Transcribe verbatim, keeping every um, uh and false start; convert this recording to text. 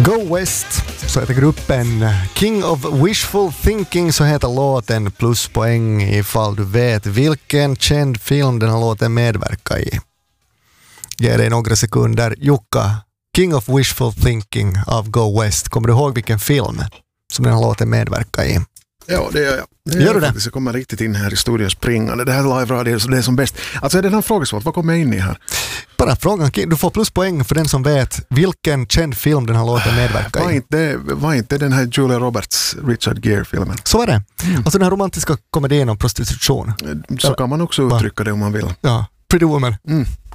Go West, så heter gruppen. King of Wishful Thinking, så heter låten. Pluspoäng ifall du vet vilken känd film den här låten medverkar i. Ge dig några sekunder. Jukka, King of Wishful Thinking av Go West. Kommer du ihåg vilken film som den här låten medverkar i? Ja, det gör jag. Det gör du det? Jag kommer riktigt in här i studion springande. Det här live radio, det är som bäst. Alltså är det en frågesvar? Vad kommer jag in i här? Bara frågan. Du får pluspoäng för den som vet vilken känd film den här låten medverkar var i. Inte, var inte den här Julia Roberts Richard Gere-filmen? Så är det. Mm. Alltså den här romantiska komedin om prostitution. Så kan man också uttrycka det om man vill. Ja, Pretty Woman. Mm.